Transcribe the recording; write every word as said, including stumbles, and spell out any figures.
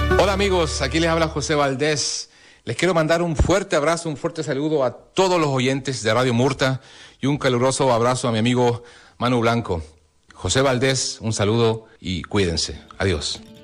Hola amigos, aquí les habla José Valdés. Les quiero mandar un fuerte abrazo, un fuerte saludo a todos los oyentes de Radio Murta y un caluroso abrazo a mi amigo Manu Blanco. José Valdés, un saludo y cuídense. Adiós.